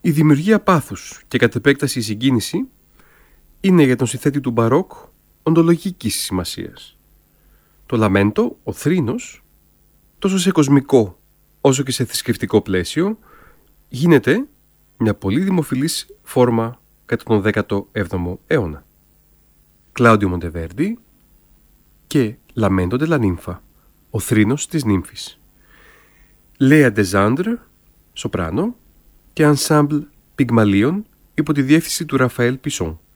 Η δημιουργία πάθους και κατ' επέκταση η συγκίνηση είναι για τον συνθέτη του μπαρόκ οντολογικής σημασίας. Το λαμέντο, ο θρήνος, τόσο σε κοσμικό όσο και σε θρησκευτικό πλαίσιο, γίνεται μια πολύ δημοφιλής φόρμα κατά τον 17ο αιώνα. Κλάουντιο Μοντεβέρντι και Λαμέντο ντε λα νύμφα, ο θρήνος της νύμφης. Λέα Ντεζάντρ, σοπράνο, και Ensemble Πιγμαλίων υπό τη διεύθυνση του Ραφαέλ Πισόν.